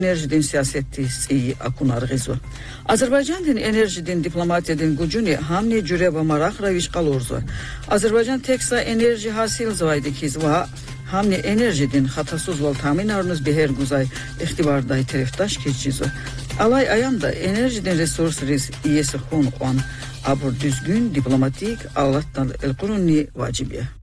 Enerjidin siyasetdi akunar g'izu. Azerbaycan'din enerjidin diplomatiyadin gucuni hamne cüreba maraq ravişqal orzu. Azerbaycan teksa enerji hasil zavaydı kizva hamne enerjidin hatasuz val tamin arınız beher guzay ihtibarday tereftaş keçizu. Alay ayanda enerjidin resurs iyesi hun on abur düzgün diplomatik Allah'tan el kurunni vacibiye.